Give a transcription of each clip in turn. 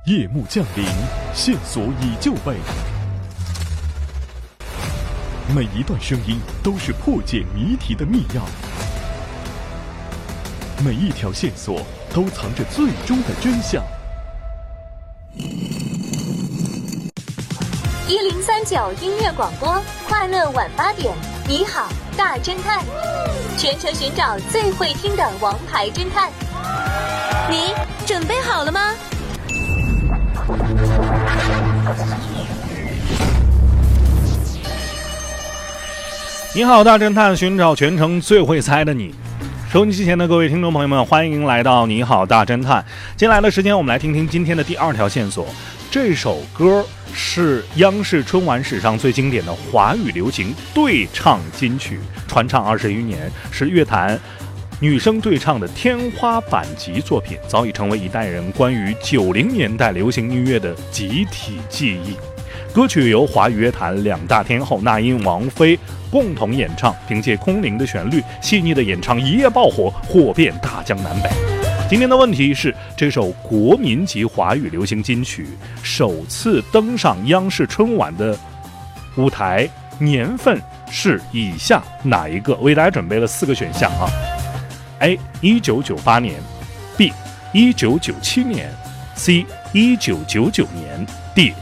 夜幕降临，线索已就备。每一段声音都是破解谜题的密钥，每一条线索都藏着最终的真相。 1039音乐广播，快乐晚8点，你好，大侦探，全程寻找最会听的王牌侦探。 你准备好了吗？ 你好，大侦探，寻找全程最会猜的你。收音机前的各位听众朋友们，欢迎来到你好大侦探。接下来的时间，我们来听听今天的第2条线索。这首歌是央视春晚史上最经典的华语流行对唱金曲，传唱20余年，是乐坛女声对唱的天花板级作品，早已成为一代人关于90年代流行音乐的集体记忆。歌曲由华语乐坛2大天后那英、王菲共同演唱，凭借空灵的旋律、细腻的演唱一夜爆火，火遍大江南北。今天的问题是，这首国民级华语流行金曲首次登上央视春晚的舞台，年份是以下哪一个？为大家准备了4个选项啊。A 1998年 B 1997年 C 1999年 D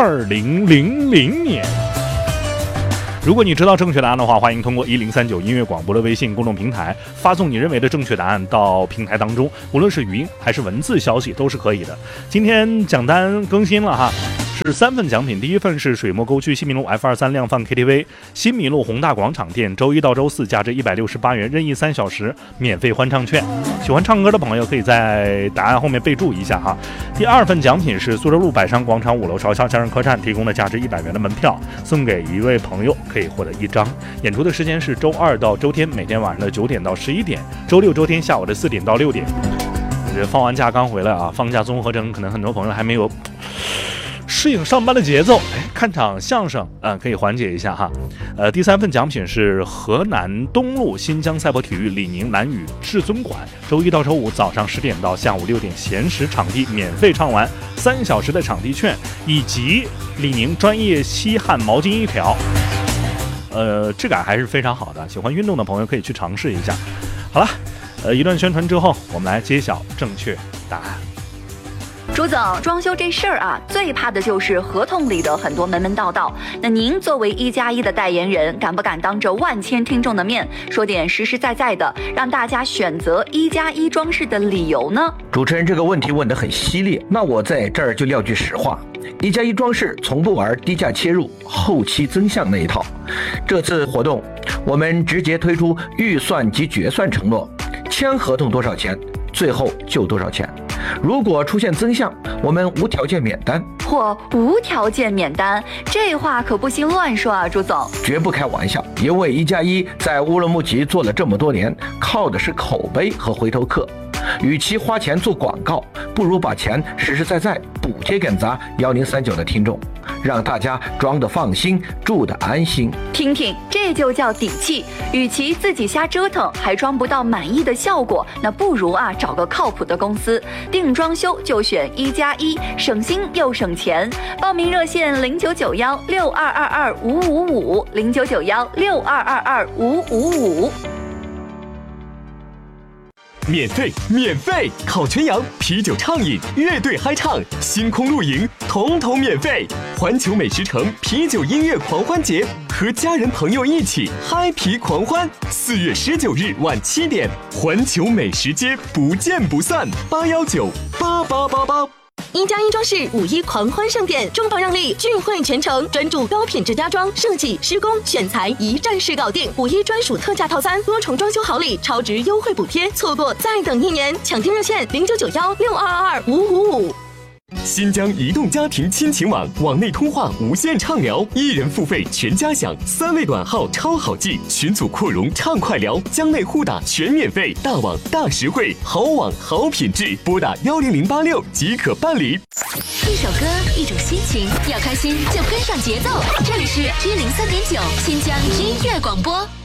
2000年。如果你知道正确答案的话，欢迎通过1039音乐广播的微信公众平台发送你认为的正确答案到平台当中，无论是语音还是文字消息都是可以的。今天奖单更新了哈，是3份奖品，第1份是水墨沟区新麋路 F23 量贩 KTV 新麋路宏大广场店周1到周4价值168元任意3小时免费欢唱券，喜欢唱歌的朋友可以在答案后面备注一下哈。第2份奖品是苏州路百商广场5楼朝霞家人客栈提供的价值100元的门票，送给一位朋友，可以获得1张。演出的时间是周2到周天每天晚上的9点到11点，周6周天下午的4点到6点。放完假刚回来啊，放假综合征，可能很多朋友还没有适应上班的节奏，看场相声可以缓解一下哈。第3份奖品是河南东路新疆赛博体育李宁蓝雨至尊馆，周1到周5早上10点到下午6点闲时场地免费唱完3小时的场地券，以及李宁专业吸汗毛巾1条。质感还是非常好的，喜欢运动的朋友可以去尝试一下。好了，一段宣传之后，我们来揭晓正确答案。 朱总，装修这事儿啊，最怕的就是合同里的很多门门道道。那您作为1+1的代言人，敢不敢当着万千听众的面说点实实在在的，让大家选择1+1装饰的理由呢？ 主持人这个问题问得很犀利，那我在这儿就撂句实话，1+1装饰从不玩低价切入、后期增项那一套。这次活动，我们直接推出预算及决算承诺，签合同多少钱，最后就多少钱。如果出现增项，我们无条件免单。 嚯，无条件免单，这话可不行乱说啊，朱总。 绝不开玩笑，因为1+1在乌鲁木齐做了这么多年，靠的是口碑和回头客。与其花钱做广告，不如把钱实实在在补贴给咱1039的听众，让大家装得放心，住得安心。 听听，这就叫底气。与其自己瞎折腾还装不到满意的效果，那不如找个靠谱的公司，定装修就选1+1，省心又省钱。报名热线099162225555 099162225555。 免费！烤全羊、啤酒畅饮、乐队嗨唱、星空露营，统统免费！环球美食城啤酒音乐狂欢节，和家人朋友一起嗨皮狂欢。4月19日晚7点，环球美食街不见不散。8198888。 1+1装饰5·1狂欢盛典，重磅让利，聚会全程，专注高品质家装设计、施工、选材，一站式搞定。5·1专属特价套餐，多重装修好礼，超值优惠补贴，错过再等1年。抢订热线099162225555。 新疆移动家庭亲情网，网内通话无限畅聊，1人付费全家享，3位短号超好记，群组扩容畅快聊，疆内互打全免费，大网大实惠，好网好品质，拨打10086即可办理。 一首歌，一种心情，要开心就跟上节奏。这里是103.9新疆音乐广播。